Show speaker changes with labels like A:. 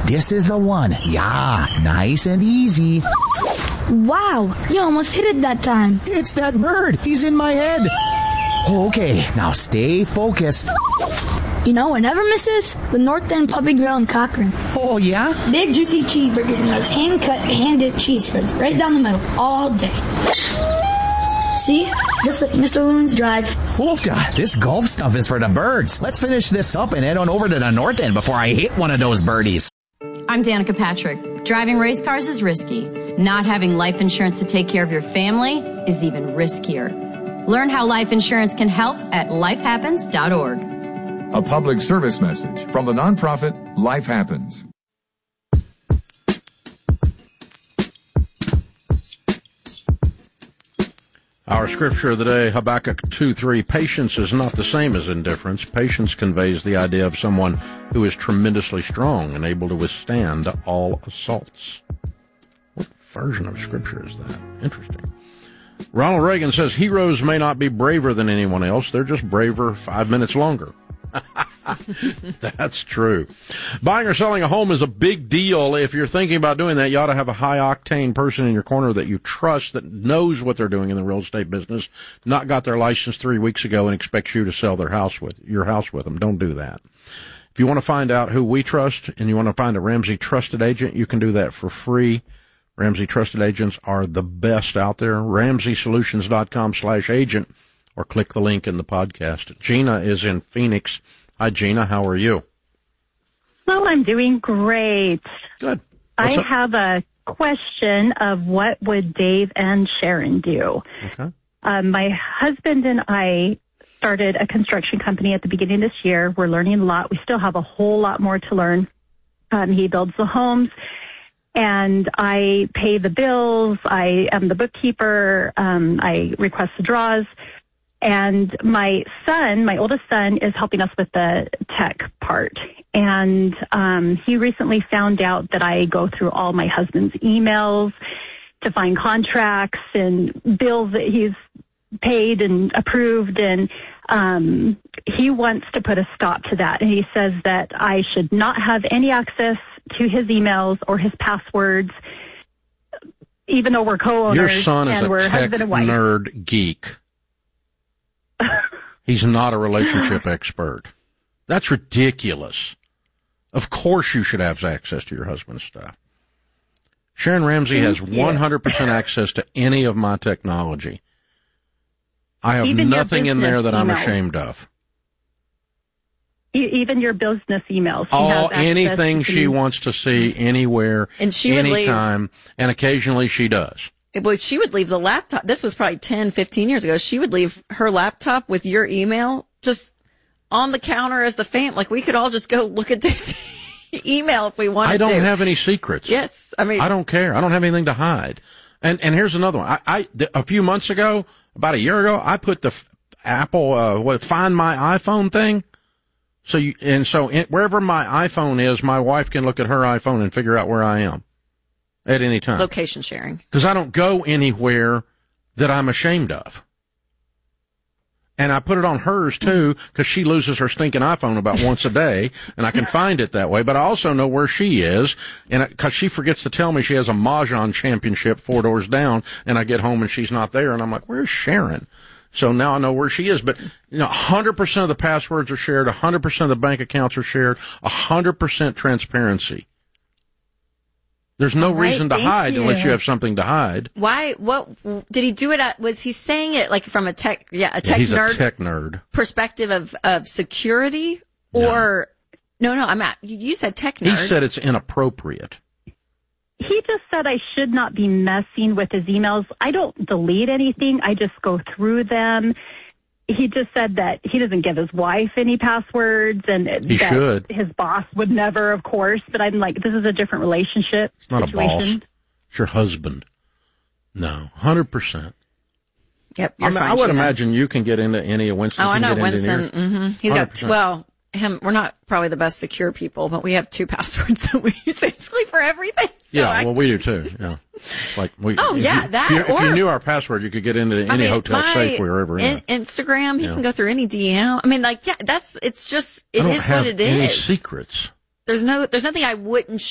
A: This is the one. Yeah, nice and easy.
B: Wow, you almost hit it that time.
A: It's that bird. He's in my head. Okay, now stay focused.
B: You know, it never misses the North End Puppy Grill in Cochrane.
A: Oh, yeah?
B: Big, juicy cheeseburgers and those hand-cut, hand-dipped cheese spreads right down the middle all day. See? Just like Mr. Loon's Drive.
A: Oofta, this golf stuff is for the birds. Let's finish this up and head on over to the North End before I hit one of those birdies.
C: I'm Danica Patrick. Driving race cars is risky. Not having life insurance to take care of your family is even riskier. Learn how life insurance can help at lifehappens.org.
D: A public service message from the nonprofit Life Happens.
E: Our scripture of the day, Habakkuk 2:3, patience is not the same as indifference. Patience conveys the idea of someone who is tremendously strong and able to withstand all assaults. What version of scripture is that? Interesting. Ronald Reagan says heroes may not be braver than anyone else. They're just braver 5 minutes longer. That's true. Buying or selling a home is a big deal. If you're thinking about doing that, you ought to have a high-octane person in your corner that you trust, that knows what they're doing in the real estate business, not got their license 3 weeks ago and expects you to sell your house with them. Don't do that. If you want to find out who we trust and you want to find a Ramsey Trusted Agent, you can do that for free. Ramsey Trusted Agents are the best out there. RamseySolutions.com/agent, or click the link in the podcast. Gina is in Phoenix. Hi, Gina. How are you?
F: Well, I'm doing great.
E: Good.
F: I have a question of what would Dave and Sharon do.
E: Okay.
F: My husband and I started a construction company at the beginning of this year. We're learning a lot. We still have a whole lot more to learn. He builds the homes, and I pay the bills. I am the bookkeeper. I request the draws. And my oldest son, is helping us with the tech part. And he recently found out that I go through all my husband's emails to find contracts and bills that he's paid and approved. And he wants to put a stop to that. And he says that I should not have any access to his emails or his passwords, even though we're co-owners.
E: Your son is
F: and
E: a
F: we're
E: tech
F: husband and wife.
E: nerd geek. He's not a relationship expert. That's ridiculous. Of course you should have access to your husband's stuff. Sharon Ramsey has 100% access to any of my technology. I have
F: Even
E: nothing in there that I'm
F: emails.
E: ashamed of.
F: Even your business emails. She has access
E: Anything
F: to.
E: she wants to see, anywhere,
G: And she would
E: anytime, and occasionally she does.
G: Well, she would leave the laptop. This was probably 10, 15 years ago. She would leave her laptop with your email just on the counter as the fan. Like, we could all just go look at this email if we wanted to.
E: I don't have any secrets.
G: Yes. I mean,
E: I don't care. I don't have anything to hide. And here's another one. A few months ago, about a year ago, I put the Apple, Find My iPhone thing. Wherever my iPhone is, my wife can look at her iPhone and figure out where I am at any time.
G: location sharing.
E: Because I don't go anywhere that I'm ashamed of. And I put it on hers, too, because she loses her stinking iPhone about once a day, and I can find it that way. But I also know where she is, and because she forgets to tell me she has a Mahjong championship 4 doors down, and I get home and she's not there, and I'm like, where's Sharon? So now I know where she is. But, 100% of the passwords are shared, 100% of the bank accounts are shared, 100% transparency. There's no reason to hide unless you have something to hide.
G: Why? What did he do it at? Was he saying it like from a tech
E: He's
G: nerd
E: a tech nerd
G: perspective of security? Or no, you said tech nerd.
E: He said it's inappropriate.
F: He just said I should not be messing with his emails. I don't delete anything. I just go through them. He just said that he doesn't give his wife any passwords, and
E: he should.
F: His boss would never, of course. But I'm like, this is a different relationship.
E: It's not
F: situation.
E: a boss. It's your husband. No, 100%.
G: Yep.
E: I would imagine you can get into any of Winston's.
G: Oh, I know Winston.
E: Mm-hmm.
G: He's got we're not probably the best secure people, but we have 2 passwords that we use basically for everything. So
E: we do too. Yeah. Like if you knew our password, you could get into any hotel safe we were ever in.
G: Instagram, he can go through any DM. I mean, it is what it is.
E: Any secrets.
G: There's nothing I wouldn't